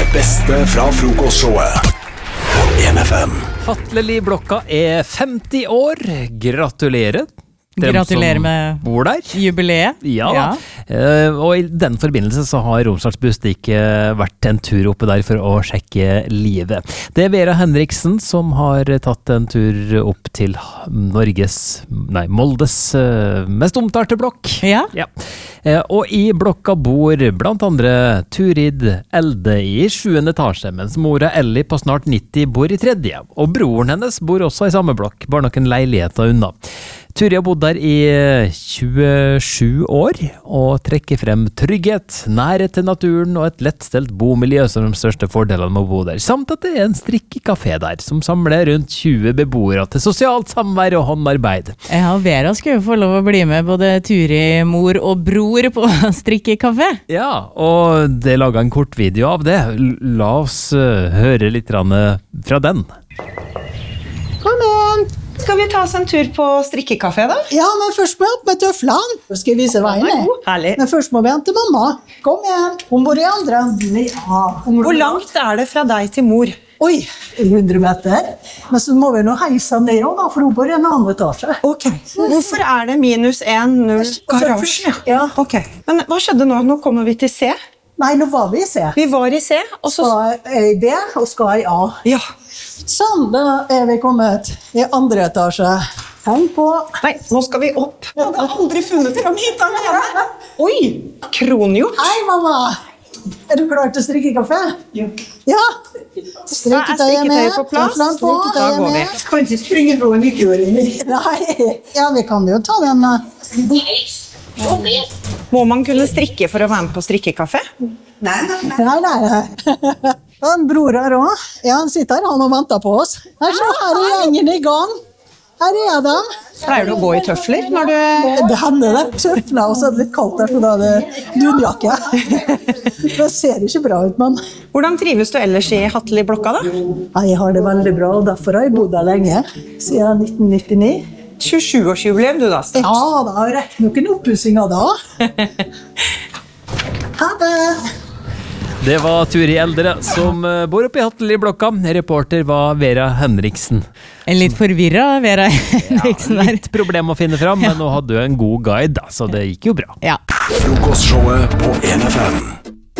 Det beste fra frokostshowet på 1FM. Hatleli-blokka 50 år. Gratulerer. Gratulerer med bor der. Jubileet. Ja. Og i den forbindelse så har Romsdals Budstikke vært en tur oppe der for å sjekke livet. Det er Vera Henriksen som har tatt en tur opp til Moldes mest omtalte blokk. Ja. Og i blokka bor blant andre Turid Elde i 7. etasje, mens mora Ellie på snart 90 bor i 3. Og broren hennes bor også i samme blokk, bare noen leiligheter unna. Turi har bodd der i 27 år, og trekker frem trygghet, nærhet til naturen og et lettstelt bomiljø som de største fordelene med å bo der, samt at det er en strikkekafé der, som samler rundt 20 beboere til sosialt samvær og håndarbeid. Ja, Vera skulle jo få lov å bli med både Turi, mor og bror på strikkekafé. Ja, og det laget en kort video av det. La oss høre litt fra den. Kom igjen! Skal vi ta oss en tur på strikkekafé da? Ja, men først må jeg opp med tøflene. Så skal jeg vise veien. Herlig. Men først må vi hente mamma. Kom igjen. Hun bor i andre enden. Ja. Hvor langt er det fra deg til mor? Oi, 100 meter. Men så må vi nå heise ned da, for hun bor i en annen etasje. Ok. Hvorfor er det -1,0 garasje? Ja. Ok. Men hva skjedde nå? Nå kommer vi til C. Nei, nå var vi i C. Vi var i C, og så... Skal jeg i B, og skal jeg i A. Ja. Sånn, da er vi kommet i andre etasje. Heng på. Nei, nå skal vi opp. Jeg hadde aldri funnet fram hit alene. Oi, kronhjort. Hei, mamma. Er du klar til strikkekafé? Ja. Ja. Strikketøyet på plass? Da går vi. Kan ikke springe på en nygjøring. Nei, ja, vi kan jo ta den. Må man kunne strikke for å være med på strikkekafé? Nei. En bror her også. Ja, han sitter her, han og venter på oss. Her er gjengen i gang. Her er de. Pleier du å gå i tøfler når du... Det hender det. Tøfler, og så er det litt kaldt der, så da er det dunjakke. Det ser ikke bra ut, men... Hvordan trives du ellers i Hatleli-blokka da? Jeg har det veldig bra, og derfor har jeg bodd der lenge. Siden 1999. 27-årsjubileum du da, Stens. Ja, da har jeg rett noen oppussinger da. Ha det! Det var Turi Eldre som bor oppe i Hatleli-blokka. Reporter var Vera Henriksen. En litt forvirret Vera Henriksen der. Litt problem å finne fram, men nå hadde du en god guide, så det gikk jo bra. Ja. Frokostshowet på 1FM.